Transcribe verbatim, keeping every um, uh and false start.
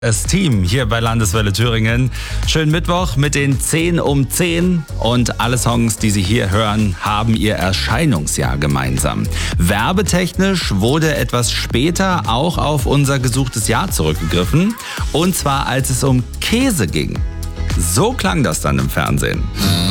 Das Team hier bei Landeswelle Thüringen. Schönen Mittwoch mit den zehn um zehn und alle Songs, die Sie hier hören, haben ihr Erscheinungsjahr gemeinsam. Werbetechnisch wurde etwas später auch auf unser gesuchtes Jahr zurückgegriffen, und zwar als es um Käse ging. So klang das dann im Fernsehen.